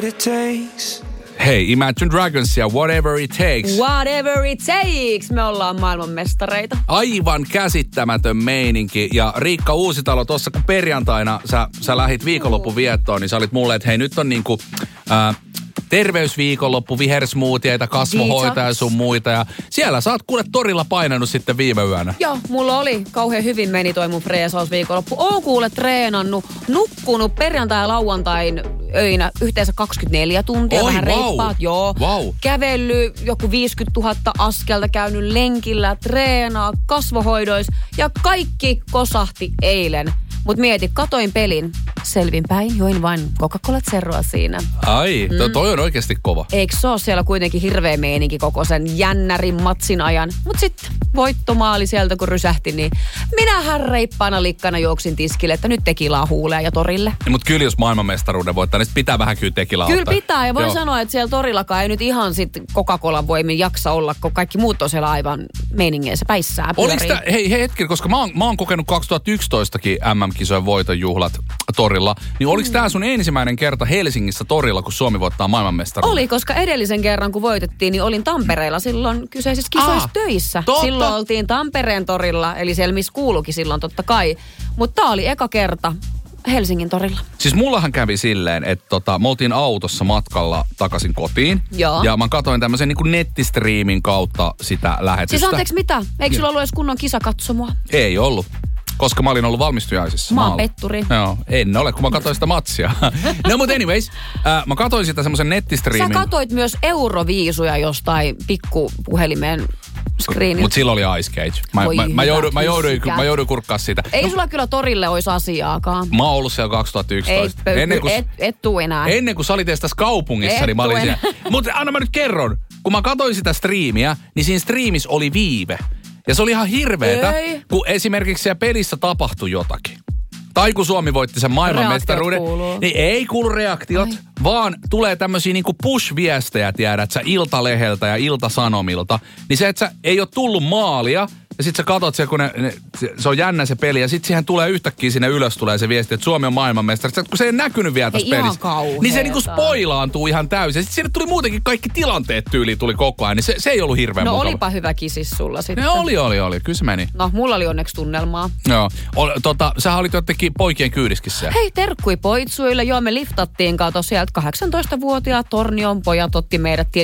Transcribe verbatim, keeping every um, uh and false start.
what it takes. Hei, Imagine Dragons ja Whatever It Takes. Whatever it takes. Me ollaan maailmanmestareita. Aivan käsittämätön meininki. Ja Riikka Uusitalo, tuossa kun perjantaina sä, sä lähit viikonlopun viettoon, niin sä olit mulle, että hei nyt on niinku Äh, terveysviikonloppu, vihersmoothieita, kasvohoitoja ja sun muita. Ja siellä sä oot kuule torilla painanut sitten viime yönä. Joo, mulla oli kauhean hyvin meni toi mun freesausviikonloppu. Oon kuule treenannut, nukkunut perjantai- ja lauantain öinä yhteensä kaksikymmentäneljä tuntia. Oi, vähän wow. reippaat, joo. Wow. Kävellyt joku viisikymmentätuhatta askelta, käynyt lenkillä, treenaa, kasvohoidois ja kaikki kosahti eilen. Mut mieti, katoin pelin, selvin päin, join vain Coca-Cola Zeroa siinä. Ai, to, toi on oikeasti kova. Eikö se ole siellä kuitenkin hirveä meininki koko sen jännärin matsin ajan? Mut sitten voittomaali sieltä kun rysähti, niin minähän reippaana likkana juoksin tiskille, että nyt tekilaa huulee ja torille. Mutta kyllä jos maailmanmestaruuden voittaa, niin sit pitää vähän kyllä tekilaa Kyllä ottaa. pitää, ja voin Joo. sanoa, että siellä torillakaan ei nyt ihan sit Coca-Colan voimin jaksa olla, kun kaikki muut on siellä aivan meiningeissä päissään. Oliko tää, hei, hei hetki, koska mä oon, mä oon kokenut kaksituhattayksitoistakin M M-kisojen voitonjuhlat torilla, niin oliko mm. tää sun ensimmäinen kerta Helsingissä torilla, kun Suomi voittaa maailmanmestaruuden? Oli, koska edellisen kerran kun voitettiin, niin olin Tampereella silloin kyseisissä kisoissa Ah, töissä. totta. Silloin oltiin Tampereen torilla, eli siellä missä kuuluukin silloin totta kai. Mutta tää oli eka kerta Helsingin torilla. Siis mullahan kävi silleen, että tota, me oltiin autossa matkalla takaisin kotiin. Joo. Ja mä katsoin tämmöisen niin kuin nettistriimin kautta sitä lähetystä. Siis anteeksi mitä? Eikö sulla ollut edes kunnon kisakatsomoa? Ei ollut. Koska mä olin ollut valmistujaisissa. Mä oon Mä oon- petturi. Joo, en ole, kun mä katsoin sitä matsia. No mutta anyways, äh, mä katsoin sitä semmoisen Sä nettistriimin. katoit myös Euroviisuja jostain pikkupuhelimen screenilta. Mutta silloin oli Ice Cage. Mä, Voi mä, mä, hyvä jouduin, mä, jouduin, iskä. mä jouduin kurkkaa sitä. Ei No, sulla kyllä torille olisi asiaakaan. mä oon ollut siellä Ei, kaksituhattayksitoista. pö- ennen, kuin, et, et tuu enää. ennen kuin sä olit edes tässä kaupungissa, Et niin mä olin tuu siellä. Mutta anna mä nyt kerron. Kun mä katsoin sitä striimiä, niin siinä striimissä oli viive. Ja se oli ihan hirveetä, Ei. kun esimerkiksi siellä pelissä tapahtui jotakin. Tai kun Suomi voitti sen maailmanmestaruuden, Reaktiot kuuluu. niin ei kuulu reaktiot, Ai. vaan tulee tämmöisiä niinku push-viestejä, tiedät sä, Iltaleheltä ja Iltasanomilta. Niin se, että sä ei ole tullut maalia, ja sit sä katot siellä, kun ne, ne, se, se on jännä se peli, ja sit siihen tulee yhtäkkiä sinne ylös tulee se viesti, että Suomi on maailmanmestari. Sä- Kun se ei näkynyt vielä tässä Ei ihan pelissä, kauheeta. niin se niinku spoilaantuu ihan täysin. Ja sit sinne tuli muutenkin kaikki tilanteet tyyliin tuli koko ajan, niin se, se ei ollut hirveän No mukava. olipa hyvä kisis sulla sitten. No oli, oli, oli. Kyllä se meni. No, mulla oli onneksi tunnelmaa. Joo. Ol, tota, sähän olit jotenkin poikien kyydiskissä. Hei, terkkui poitsuille. Joo, me liftattiin kato sieltä kahdeksantoistavuotiaat Tornion pojat otti meidät